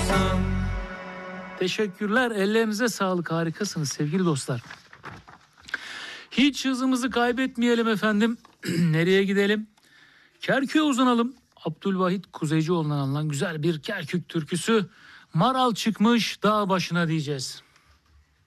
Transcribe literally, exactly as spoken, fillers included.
olsun. Teşekkürler. Ellerinize sağlık. Harikasınız sevgili dostlar. Hiç hızımızı kaybetmeyelim efendim. Nereye gidelim? Kerkük'e uzanalım. Abdülvahit Kuzeycioğlu'ndan alınan güzel bir Kerkük türküsü. Maral çıkmış dağ başına diyeceğiz.